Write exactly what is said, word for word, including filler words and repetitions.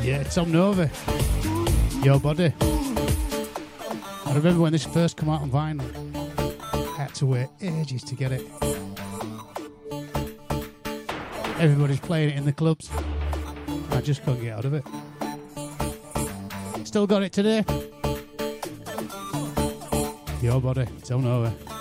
Yeah, Tom Nova. Your Body. I remember when this first came out on vinyl. I had to wait ages to get it. Everybody's playing it in the clubs. I just couldn't get out of it. Still got it today. Your Body, Tom Nova.